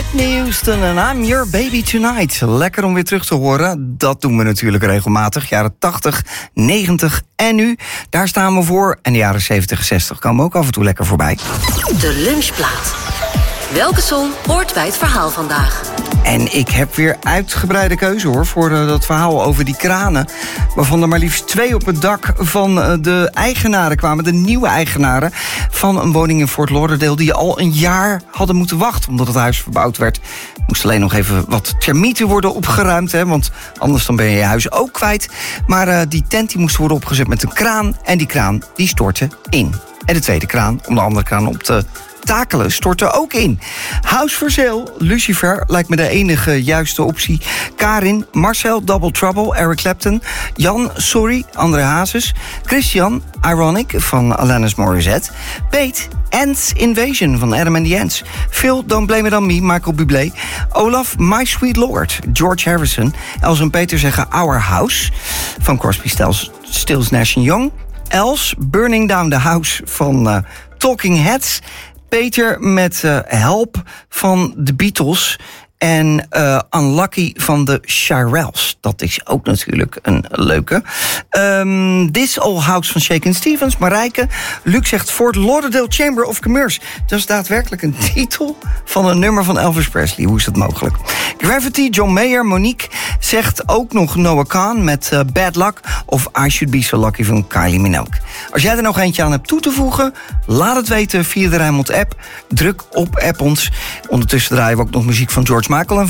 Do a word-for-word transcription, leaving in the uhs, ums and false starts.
Whitney Houston en I'm Your Baby Tonight. Lekker om weer terug te horen. Dat doen we natuurlijk regelmatig. Jaren tachtig, negentig en nu. Daar staan we voor. En de jaren zeventig, zestig komen ook af en toe lekker voorbij. De lunchplaat. Welke song hoort bij het verhaal vandaag? En ik heb weer uitgebreide keuze hoor voor uh, dat verhaal over die kranen. Waarvan er maar liefst twee op het dak van uh, de eigenaren kwamen. De nieuwe eigenaren van een woning in Fort Lauderdale. Die al een jaar hadden moeten wachten omdat het huis verbouwd werd. Moest alleen nog even wat termieten worden opgeruimd. Hè, want anders dan ben je je huis ook kwijt. Maar uh, die tent die moest worden opgezet met een kraan. En die kraan die stortte in. En de tweede kraan, om de andere kraan op te takelen, stortte ook in. House for Sale, Lucifer lijkt me de enige juiste optie. Karin, Marcel, Double Trouble, Eric Clapton, Jan, Sorry, André Hazes, Christian, Ironic van Alanis Morissette, Pete, Ants Invasion van Adam and the Ants, Phil, Don't Blame It On Me, Michael Bublé, Olaf, My Sweet Lord, George Harrison, Els en Peter zeggen Our House van Crosby, Stills, Stills Nash and Young, Els, Burning Down the House van uh, Talking Heads, Peter met uh, Help van de Beatles en uh, Unlucky van de Shirelles. Dat is ook natuurlijk een leuke. Um, This Old House van Shakin' Stevens, Marijke. Luc zegt Fort Lauderdale Chamber of Commerce. Dat is daadwerkelijk een titel van een nummer van Elvis Presley. Hoe is dat mogelijk? Gravity, John Mayer, Monique zegt ook nog Noah Khan met uh, Bad Luck of I Should Be So Lucky van Kylie Minogue. Als jij er nog eentje aan hebt toe te voegen, laat het weten via de Rijnmond app. Druk op app ons. Ondertussen draaien we ook nog muziek van George Michael en